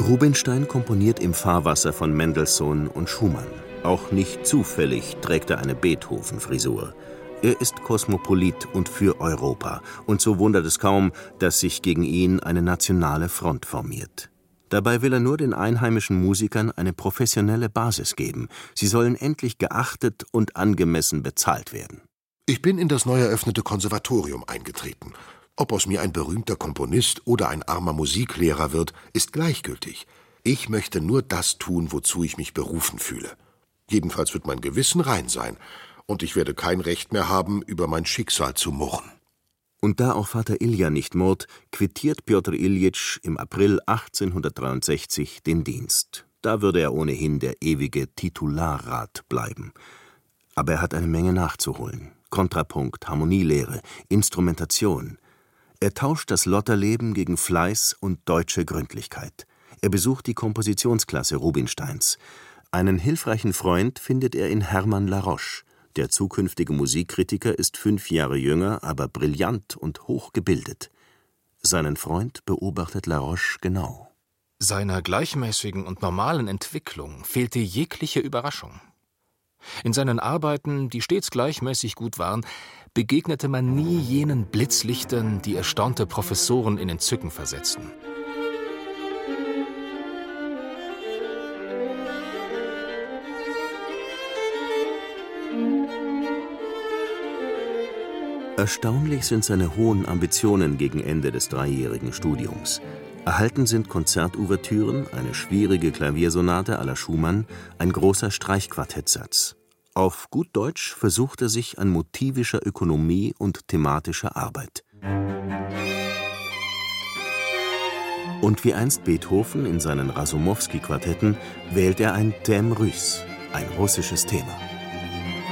Rubinstein komponiert im Fahrwasser von Mendelssohn und Schumann. Auch nicht zufällig trägt er eine Beethoven-Frisur. Er ist Kosmopolit und für Europa. Und so wundert es kaum, dass sich gegen ihn eine nationale Front formiert. Dabei will er nur den einheimischen Musikern eine professionelle Basis geben. Sie sollen endlich geachtet und angemessen bezahlt werden. Ich bin in das neu eröffnete Konservatorium eingetreten. Ob aus mir ein berühmter Komponist oder ein armer Musiklehrer wird, ist gleichgültig. Ich möchte nur das tun, wozu ich mich berufen fühle. Jedenfalls wird mein Gewissen rein sein, und ich werde kein Recht mehr haben, über mein Schicksal zu murren. Und da auch Vater Ilja nicht murrt, quittiert Pjotr Iljitsch im April 1863 den Dienst. Da würde er ohnehin der ewige Titularrat bleiben. Aber er hat eine Menge nachzuholen. Kontrapunkt, Harmonielehre, Instrumentation. Er tauscht das Lotterleben gegen Fleiß und deutsche Gründlichkeit. Er besucht die Kompositionsklasse Rubinsteins. Einen hilfreichen Freund findet er in Hermann La Roche. Der zukünftige Musikkritiker ist 5 Jahre jünger, aber brillant und hochgebildet. Seinen Freund beobachtet La Roche genau. Seiner gleichmäßigen und normalen Entwicklung fehlte jegliche Überraschung. In seinen Arbeiten, die stets gleichmäßig gut waren, begegnete man nie jenen Blitzlichtern, die erstaunte Professoren in Entzücken versetzten. Erstaunlich sind seine hohen Ambitionen gegen Ende des 3-jährigen Studiums. Erhalten sind Konzertouvertüren, eine schwierige Klaviersonate à la Schumann, ein großer Streichquartettsatz. Auf gut Deutsch versucht er sich an motivischer Ökonomie und thematischer Arbeit. Und wie einst Beethoven in seinen Rasumowski-Quartetten wählt er ein Thème russe, ein russisches Thema.